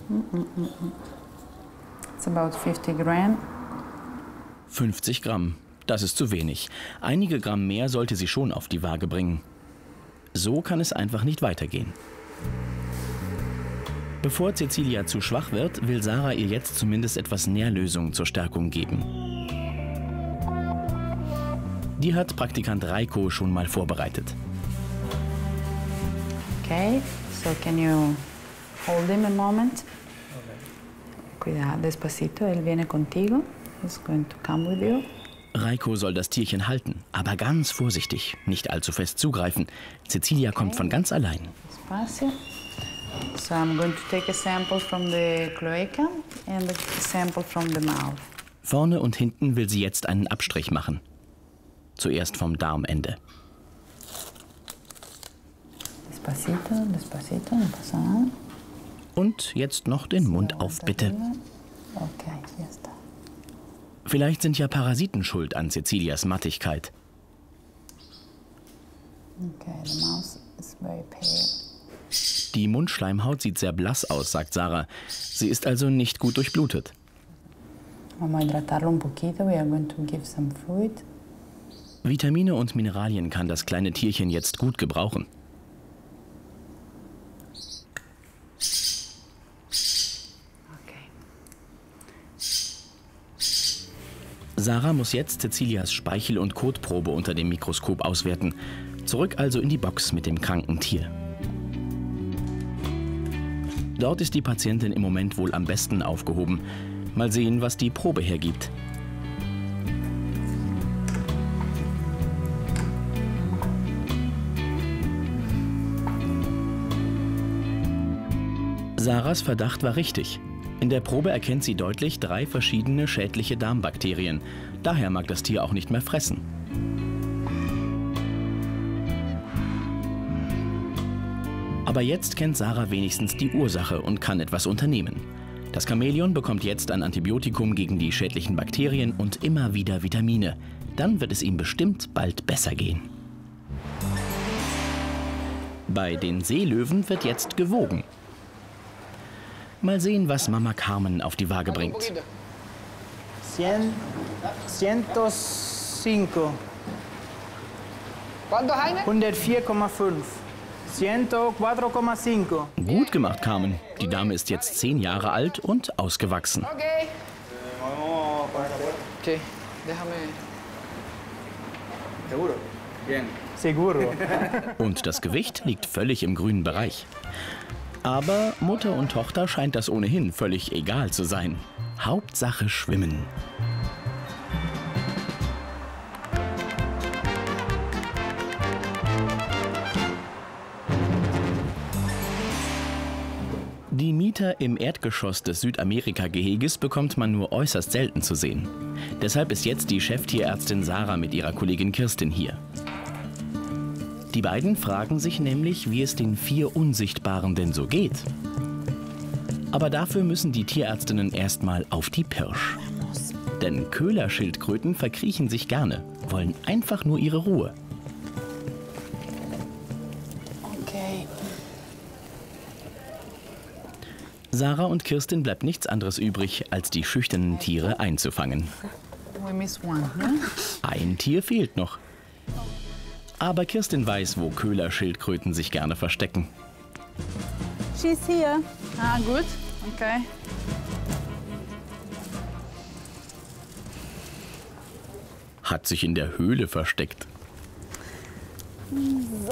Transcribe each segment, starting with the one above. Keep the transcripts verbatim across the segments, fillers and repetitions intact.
It's about fifty gram. fünfzig Gramm. Das ist zu wenig. Einige Gramm mehr sollte sie schon auf die Waage bringen. So kann es einfach nicht weitergehen. Bevor Cecilia zu schwach wird, will Sarah ihr jetzt zumindest etwas Nährlösung zur Stärkung geben. Die hat Praktikant Reiko schon mal vorbereitet. Okay, so can you hold him a moment? Cuidado, despacito, él viene contigo. He's going to come with you. Reiko soll das Tierchen halten, aber ganz vorsichtig, nicht allzu fest zugreifen. Cecilia kommt von ganz allein. Despacio. So I'm going to take a sample from the cloaca and a sample from the mouth. Vorne und hinten will sie jetzt einen Abstrich machen. Zuerst vom Darmende. Despacito, despacito, no pasa nada. Und jetzt noch den Mund auf, bitte. Okay, ya está. Vielleicht sind ja Parasiten schuld an Cecilias Mattigkeit. Okay, the mouth is very pale. Die Mundschleimhaut sieht sehr blass aus, sagt Sarah. Sie ist also nicht gut durchblutet. Vamos a hidratarlo un poquito. We are going to give some fluid. Vitamine und Mineralien kann das kleine Tierchen jetzt gut gebrauchen. Okay. Sarah muss jetzt Cecilias Speichel- und Kotprobe unter dem Mikroskop auswerten. Zurück also in die Box mit dem kranken Tier. Dort ist die Patientin im Moment wohl am besten aufgehoben. Mal sehen, was die Probe hergibt. Sarahs Verdacht war richtig. In der Probe erkennt sie deutlich drei verschiedene schädliche Darmbakterien. Daher mag das Tier auch nicht mehr fressen. Aber jetzt kennt Sarah wenigstens die Ursache und kann etwas unternehmen. Das Chamäleon bekommt jetzt ein Antibiotikum gegen die schädlichen Bakterien und immer wieder Vitamine. Dann wird es ihm bestimmt bald besser gehen. Bei den Seelöwen wird jetzt gewogen. Mal sehen, was Mama Carmen auf die Waage bringt. cien, ciento cinco. hundertvier Komma fünf. hundertvier Komma fünf. Gut gemacht, Carmen. Die Dame ist jetzt zehn Jahre alt und ausgewachsen. Okay. Okay, déjame. Seguro? Bien. Seguro. Und das Gewicht liegt völlig im grünen Bereich. Aber Mutter und Tochter scheint das ohnehin völlig egal zu sein. Hauptsache schwimmen. Die Mieter im Erdgeschoss des Südamerika-Geheges bekommt man nur äußerst selten zu sehen. Deshalb ist jetzt die Cheftierärztin Sarah mit ihrer Kollegin Kirstin hier. Die beiden fragen sich nämlich, wie es den vier Unsichtbaren denn so geht. Aber dafür müssen die Tierärztinnen erstmal auf die Pirsch. Denn Köhlerschildkröten verkriechen sich gerne, wollen einfach nur ihre Ruhe. Okay. Sarah und Kirstin bleibt nichts anderes übrig, als die schüchternen Tiere einzufangen. We miss one, no? Ein Tier fehlt noch. Aber Kirstin weiß, wo Köhlerschildkröten sich gerne verstecken. She's here. Ah, good. Okay. Hat sich in der Höhle versteckt. So.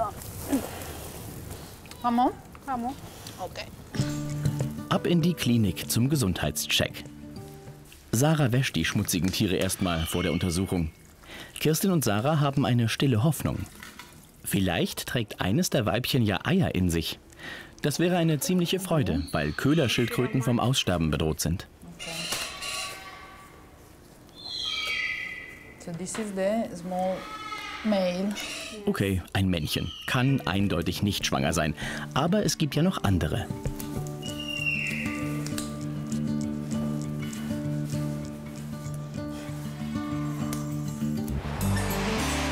Vamos? Vamos. Okay. Ab in die Klinik zum Gesundheitscheck. Sarah wäscht die schmutzigen Tiere erstmal vor der Untersuchung. Kirstin und Sarah haben eine stille Hoffnung. Vielleicht trägt eines der Weibchen ja Eier in sich. Das wäre eine ziemliche Freude, weil Köhlerschildkröten vom Aussterben bedroht sind. So this is the small male. Okay, ein Männchen. Kann eindeutig nicht schwanger sein. Aber es gibt ja noch andere.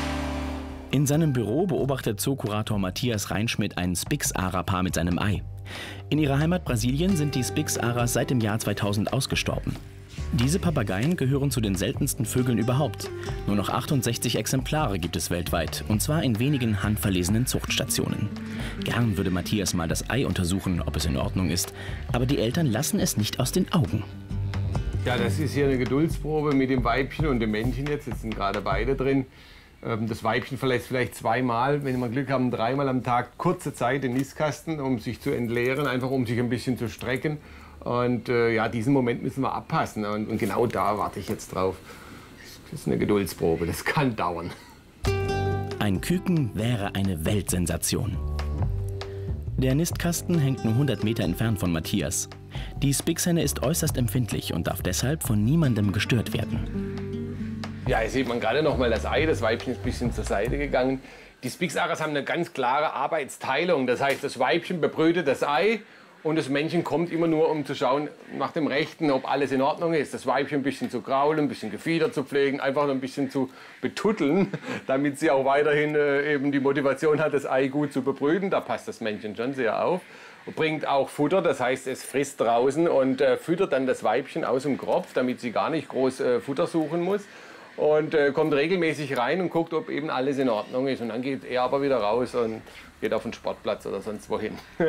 In seinem Büro beobachtet Zookurator Matthias Reinschmidt ein Spix-Ara-Paar mit seinem Ei. In ihrer Heimat Brasilien sind die Spix-Aras seit dem Jahr zweitausend ausgestorben. Diese Papageien gehören zu den seltensten Vögeln überhaupt. Nur noch achtundsechzig Exemplare gibt es weltweit, und zwar in wenigen handverlesenen Zuchtstationen. Gern würde Matthias mal das Ei untersuchen, ob es in Ordnung ist, aber die Eltern lassen es nicht aus den Augen. Ja, das ist hier eine Geduldsprobe mit dem Weibchen und dem Männchen jetzt. Jetzt sind gerade beide drin. Das Weibchen verlässt vielleicht zweimal, wenn wir Glück haben, dreimal am Tag kurze Zeit den Nistkasten, um sich zu entleeren, einfach um sich ein bisschen zu strecken. Und äh, ja, diesen Moment müssen wir abpassen. Und, und genau da warte ich jetzt drauf. Das ist eine Geduldsprobe, das kann dauern. Ein Küken wäre eine Weltsensation. Der Nistkasten hängt nur hundert Meter entfernt von Matthias. Die Spix-Henne ist äußerst empfindlich und darf deshalb von niemandem gestört werden. Ja, hier sieht man gerade noch mal das Ei. Das Weibchen ist ein bisschen zur Seite gegangen. Die Spix-Aras haben eine ganz klare Arbeitsteilung. Das heißt, das Weibchen bebrütet das Ei und das Männchen kommt immer nur, um zu schauen nach dem Rechten, ob alles in Ordnung ist. Das Weibchen ein bisschen zu kraulen, ein bisschen Gefieder zu pflegen, einfach ein bisschen zu betutteln, damit sie auch weiterhin äh, eben die Motivation hat, das Ei gut zu bebrüten. Da passt das Männchen schon sehr auf. Und bringt auch Futter, das heißt, es frisst draußen und äh, füttert dann das Weibchen aus dem Kropf, damit sie gar nicht groß äh, Futter suchen muss. Und äh, kommt regelmäßig rein und guckt, ob eben alles in Ordnung ist. Und dann geht er aber wieder raus und geht auf den Sportplatz oder sonst wohin.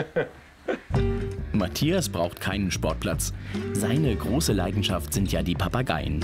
Matthias braucht keinen Sportplatz. Seine große Leidenschaft sind ja die Papageien.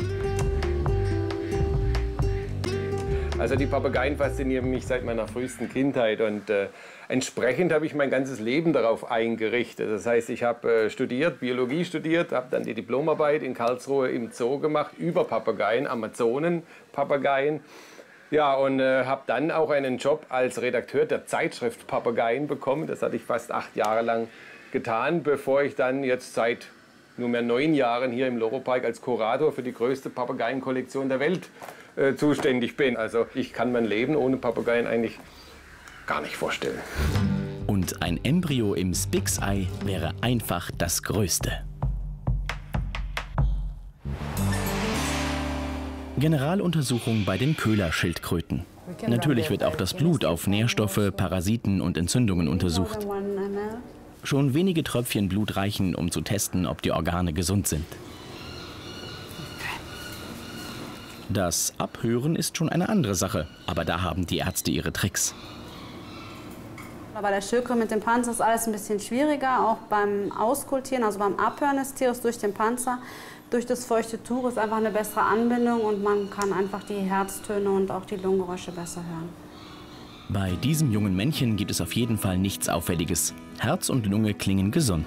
Also die Papageien faszinieren mich seit meiner frühesten Kindheit und äh, entsprechend habe ich mein ganzes Leben darauf eingerichtet. Das heißt, ich habe äh, studiert, Biologie studiert, habe dann die Diplomarbeit in Karlsruhe im Zoo gemacht über Papageien, Amazonen-Papageien. Ja, und äh, habe dann auch einen Job als Redakteur der Zeitschrift Papageien bekommen. Das hatte ich fast acht Jahre lang getan, bevor ich dann jetzt seit nunmehr neun Jahren hier im Loro-Park als Kurator für die größte Papageienkollektion der Welt äh, zuständig bin. Also ich kann mein Leben ohne Papageien eigentlich gar nicht vorstellen. Und ein Embryo im Spix-Ei wäre einfach das Größte. Generaluntersuchung bei den Köhlerschildkröten. Natürlich wird auch das Blut auf Nährstoffe, Parasiten und Entzündungen untersucht. Schon wenige Tröpfchen Blut reichen, um zu testen, ob die Organe gesund sind. Das Abhören ist schon eine andere Sache, aber da haben die Ärzte ihre Tricks. Bei der Schildkröte mit dem Panzer ist alles ein bisschen schwieriger, auch beim Auskultieren, also beim Abhören des Tieres durch den Panzer. Durch das feuchte Tuch ist einfach eine bessere Anbindung und man kann einfach die Herztöne und auch die Lungengeräusche besser hören. Bei diesem jungen Männchen gibt es auf jeden Fall nichts Auffälliges. Herz und Lunge klingen gesund.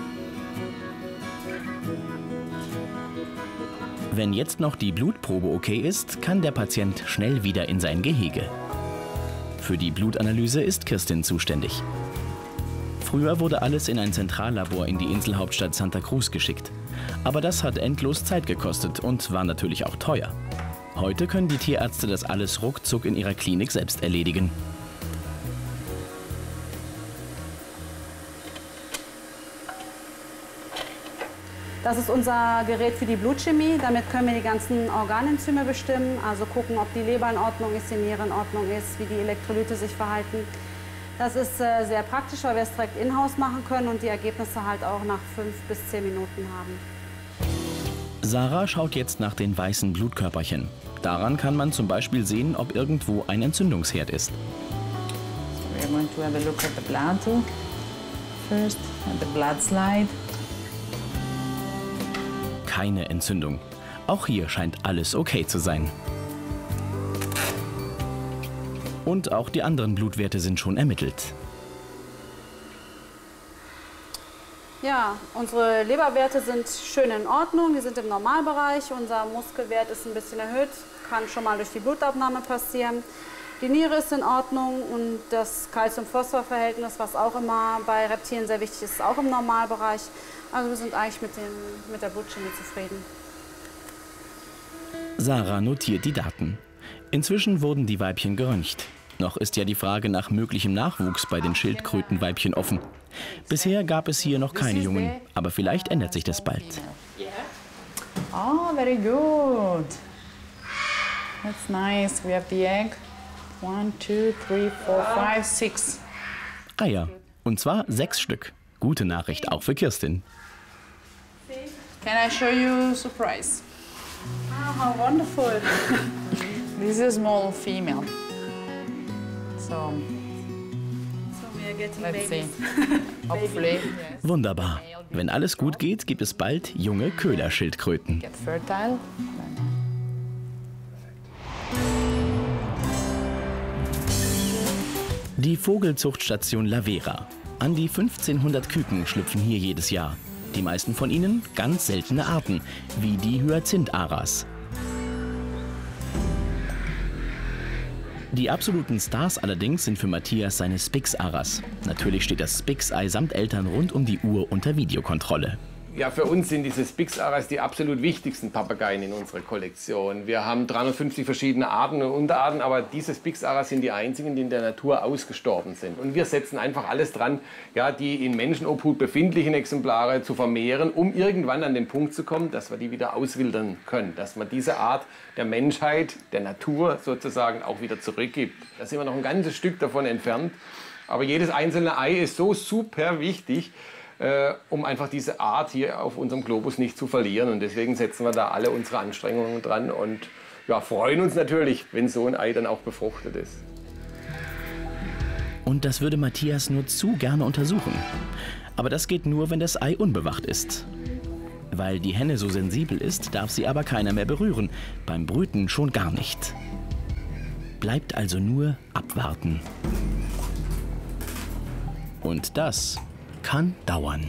Wenn jetzt noch die Blutprobe okay ist, kann der Patient schnell wieder in sein Gehege. Für die Blutanalyse ist Kirstin zuständig. Früher wurde alles in ein Zentrallabor in die Inselhauptstadt Santa Cruz geschickt. Aber das hat endlos Zeit gekostet und war natürlich auch teuer. Heute können die Tierärzte das alles ruckzuck in ihrer Klinik selbst erledigen. Das ist unser Gerät für die Blutchemie. Damit können wir die ganzen Organenzyme bestimmen, also gucken, ob die Leber in Ordnung ist, die Niere in Ordnung ist, wie die Elektrolyte sich verhalten. Das ist äh, sehr praktisch, weil wir es direkt in-house machen können und die Ergebnisse halt auch nach fünf bis zehn Minuten haben. Sarah schaut jetzt nach den weißen Blutkörperchen. Daran kann man zum Beispiel sehen, ob irgendwo ein Entzündungsherd ist. So we're going to have a look at the blood too. First, at the blood slide. Keine Entzündung. Auch hier scheint alles okay zu sein. Und auch die anderen Blutwerte sind schon ermittelt. Ja, unsere Leberwerte sind schön in Ordnung, die sind im Normalbereich. Unser Muskelwert ist ein bisschen erhöht, kann schon mal durch die Blutabnahme passieren. Die Niere ist in Ordnung und das Calcium-Phosphor-Verhältnis, was auch immer bei Reptilien sehr wichtig ist, ist auch im Normalbereich. Also wir sind eigentlich mit, dem, mit der Blutchemie zufrieden. Sarah notiert die Daten. Inzwischen wurden die Weibchen geröntgt. Noch ist ja die Frage nach möglichem Nachwuchs bei den Schildkrötenweibchen offen. Bisher gab es hier noch keine Jungen, aber vielleicht ändert sich das bald. Oh, very good. That's nice. We have the egg. One, two, three, four, five, six. Eier. Und zwar sechs Stück. Gute Nachricht auch für Kirstin. Can I show you a surprise? Ah, how wonderful. This is a small female. So, So we are getting let's see. babies. Hopefully, yes. Wunderbar. Wenn alles gut geht, gibt es bald junge Köhlerschildkröten. Get fertile. Die Vogelzuchtstation La Vera. An die fünfzehnhundert Küken schlüpfen hier jedes Jahr. Die meisten von ihnen ganz seltene Arten, wie die Hyazintharas. Die absoluten Stars allerdings sind für Matthias seine Spix-Aras. Natürlich steht das Spix-Ei samt Eltern rund um die Uhr unter Videokontrolle. Ja, für uns sind diese Spix-Aras die absolut wichtigsten Papageien in unserer Kollektion. Wir haben dreihundertfünfzig verschiedene Arten und Unterarten, aber diese Spix-Aras sind die einzigen, die in der Natur ausgestorben sind. Und wir setzen einfach alles dran, ja, die in Menschenobhut befindlichen Exemplare zu vermehren, um irgendwann an den Punkt zu kommen, dass wir die wieder auswildern können. Dass man diese Art der Menschheit, der Natur sozusagen auch wieder zurückgibt. Da sind wir noch ein ganzes Stück davon entfernt. Aber jedes einzelne Ei ist so super wichtig, Äh, um einfach diese Art hier auf unserem Globus nicht zu verlieren. Und deswegen setzen wir da alle unsere Anstrengungen dran und ja, freuen uns natürlich, wenn so ein Ei dann auch befruchtet ist. Und das würde Matthias nur zu gerne untersuchen. Aber das geht nur, wenn das Ei unbewacht ist. Weil die Henne so sensibel ist, darf sie aber keiner mehr berühren. Beim Brüten schon gar nicht. Bleibt also nur abwarten. Und das kann dauern.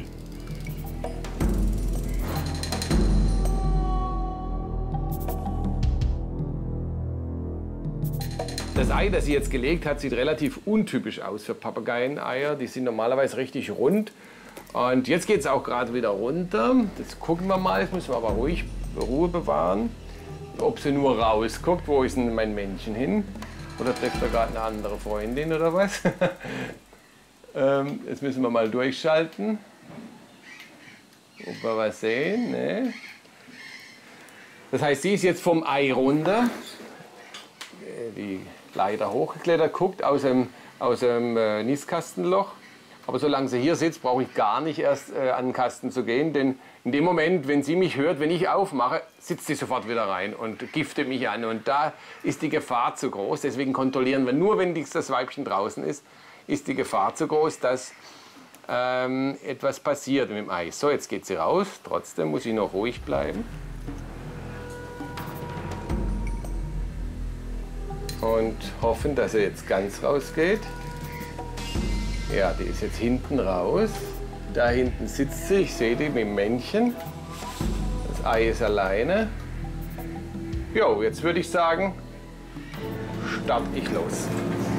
Das Ei, das sie jetzt gelegt hat, sieht relativ untypisch aus für Papageieneier. Die sind normalerweise richtig rund. Und jetzt geht es auch gerade wieder runter. Das gucken wir mal. Jetzt müssen wir aber ruhig Ruhe bewahren. Ob sie nur rausguckt. Wo ist denn mein Männchen hin? Oder trifft er gerade eine andere Freundin oder was? ähm, jetzt müssen wir mal durchschalten. Ob wir was sehen. Nee. Das heißt, sie ist jetzt vom Ei runter. Die Leiter hochgeklettert, guckt aus dem, aus dem äh, Nistkastenloch. Aber solange sie hier sitzt, brauche ich gar nicht erst äh, an den Kasten zu gehen. Denn in dem Moment, wenn sie mich hört, wenn ich aufmache, sitzt sie sofort wieder rein und giftet mich an. Und da ist die Gefahr zu groß. Deswegen kontrollieren wir nur, wenn das Weibchen draußen ist, ist die Gefahr zu groß, dass ähm, etwas passiert mit dem Ei. So, jetzt geht sie raus. Trotzdem muss ich noch ruhig bleiben. Und hoffen, dass er jetzt ganz rausgeht. Ja, die ist jetzt hinten raus. Da hinten sitzt sie, ich sehe die mit dem Männchen. Das Ei ist alleine. Jo, jetzt würde ich sagen, starte ich los.